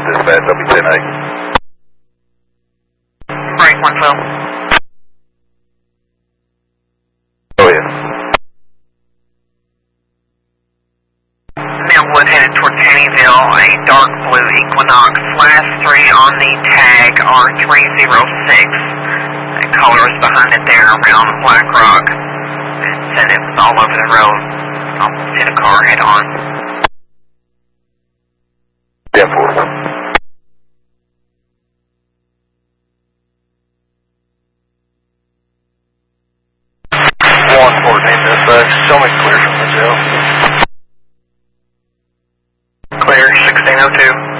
dispatch, I'll be 10-8. Break 112. Go ahead. Millwood headed toward Taneyville, a dark blue Equinox, last 3 on the tag R306. The color was behind it there around Black Rock. And said it was all over the road. Almost hit a car head on. 10-4. 114 dispatch, show me clear from the jail. Clear, 1602.